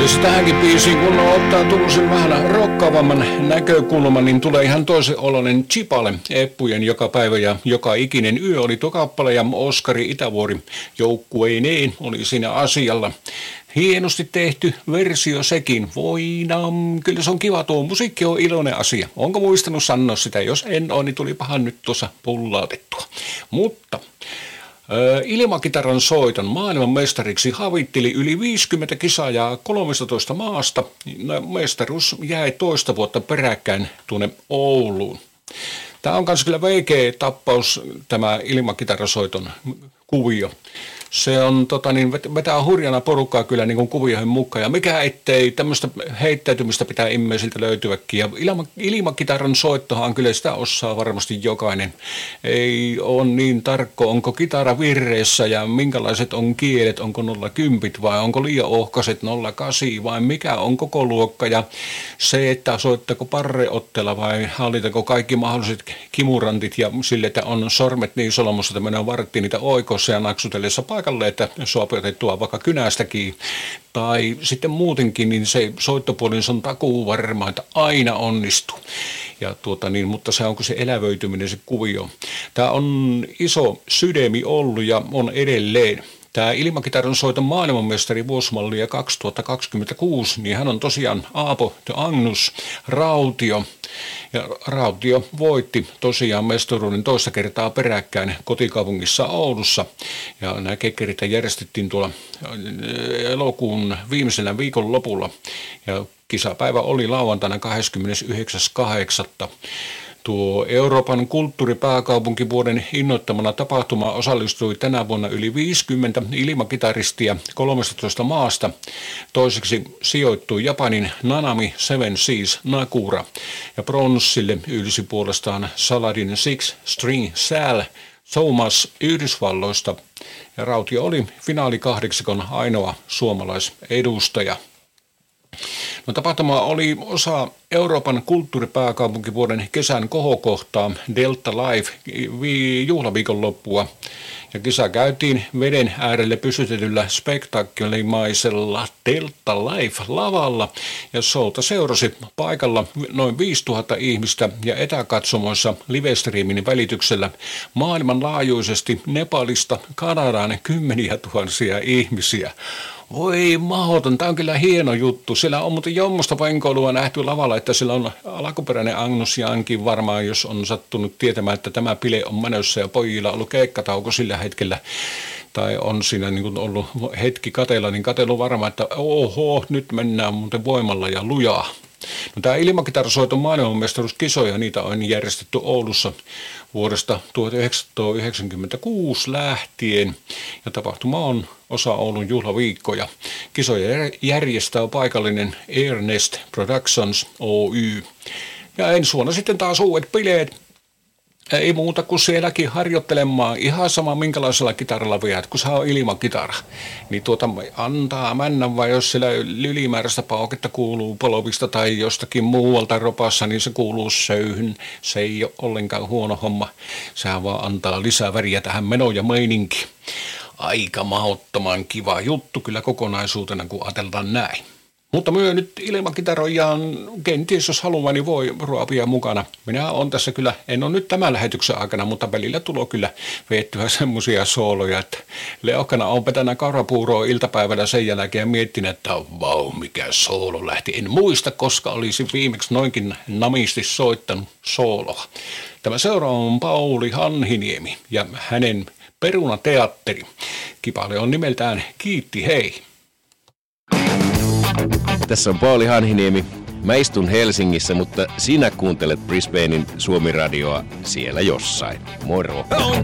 Tähänkin biisiin, kun ottaa tuollaisen vähän rokkaavamman näkökulman, niin tulee ihan toisen oloinen Chipale. Eppujen joka päivä ja joka ikinen yö oli tuo kappale ja Oskari Itävuori joukkueineen oli siinä asialla. Hienosti tehty versio sekin. Voinam. Kyllä se on kiva, tuo musiikki on iloinen asia. Onko muistanut sanoa sitä? Jos en ole, niin tulipahan nyt tuossa pullautettua. Mutta ilmakitaran soiton maailmanmestariksi havitteli yli 50 kisaajaa 13 maasta. Mestaruus jäi toista vuotta peräkkäin tuonne Ouluun. Tämä on myös kyllä VG-tappaus, tämä ilmakitarasoiton kuvio. Se on vetää hurjana porukkaa kyllä niin kuin kuvioihin mukaan, ja mikä ettei tämmöistä heittäytymistä pitää immeisiltä löytyväkin. Ja ilmakitaran soittohan kyllä sitä osaa varmasti jokainen. Ei ole niin tarkko, onko kitara virreessä ja minkälaiset on kielet, onko 010 vai onko liian ohkaiset 08 vai mikä on koko luokka. Ja se, että soittako parreotteella vai hallitako kaikki mahdolliset kimurantit ja sille, että on sormet niin solmussa, että mennään varttiin niitä oikossa ja naksutellessa paikalle, että suopeotettua vaikka kynästäkin, tai sitten muutenkin, niin se soittopuoli on takuu varma, että aina onnistuu. Ja mutta se onko se elävöityminen, se kuvio. Tämä on iso sydämi ollut ja on edelleen. Tämä ilmakitaran soiton maailmanmestari vuosimallia 2026, niin hän on tosiaan Aapo de Agnus Rautio. Ja Rautio voitti tosiaan mestaruuden toista kertaa peräkkäin kotikaupungissa Oulussa. Ja nämä kekkerit järjestettiin tuolla elokuun viimeisellä viikon lopulla. Ja kisapäivä oli lauantaina 29.8. Tuo Euroopan kulttuuripääkaupunkivuoden innoittamana tapahtumaan osallistui tänä vuonna yli 50 ilmakitaristia 13 maasta. Toiseksi sijoittui Japanin Nanami Seven Seas Nakura ja pronssille ylsi puolestaan Saladin Six String Sal Thomas Yhdysvalloista. Ja Rautio oli finaalikahdeksikon ainoa suomalaisedustaja. No, tapahtuma oli osa Euroopan kulttuuripääkaupunkivuoden kesän kohokohtaa Delta Live juhlaviikonloppua. Ja kisa käytiin veden äärelle pysytetyllä spektakkelimaisella Delta Live-lavalla ja showta seurasi paikalla noin 5000 ihmistä ja etäkatsomoissa livestreamin välityksellä maailmanlaajuisesti Nepalista Kanadaan 10 000 ihmisiä. Oi mahdoton, tämä on kyllä hieno juttu. Siellä on muuten jommosta venkoilua nähty lavalla, että sillä on alkuperäinen Agnus Jankin varmaan, jos on sattunut tietämään, että tämä bile on menossa ja pojilla on ollut keikkatauko sillä hetkellä. Tai on siinä niin kuin ollut hetki kateella, niin katsellut varmaan, että oho, nyt mennään muuten voimalla ja lujaa. No, tämä ilmakitarasoiton maailmanmestaruuskisoja, niitä on järjestetty Oulussa vuodesta 1996 lähtien ja tapahtuma on osa Oulun juhlaviikkoja. Kisoja järjestää paikallinen Ernest Productions Oy. Ja ensi vuonna sitten taas uudet bileet. Ei muuta kuin sielläkin harjoittelemaan ihan sama minkälaisella kitaralla viedät, kun se on ilmakitara. Niin antaa mennä, vai jos siellä ylimääräistä pauketta kuuluu polvista tai jostakin muualta ropassa, niin se kuuluu söyhyn. Se ei ole ollenkaan huono homma. Sehän vaan antaa lisää väriä tähän menoon ja meininki. Aika mahdottoman kiva juttu kyllä kokonaisuutena, kun ajatellaan näin. Mutta myö nyt ilmakitaroijaan, kenties jos haluaa, niin voi ruopia mukana. Minä on tässä kyllä, en ole nyt tämän lähetyksen aikana, mutta välillä tulee kyllä veettyä semmoisia sooloja, että leokkana on petänä kaurapuuroa iltapäivällä sen jälkeen ja miettinyt, että vau, mikä soolo lähti. En muista, koska olisi viimeksi noinkin namisti soittanut sooloa. Tämä seuraava on Pauli Hanhiniemi ja hänen Perunateatteri. Kipale on nimeltään Kiitti hei. Tässä on Pauli Hanhiniemi. Mä istun Helsingissä, mutta sinä kuuntelet Brisbanein Suomi-radioa siellä jossain. Moro! On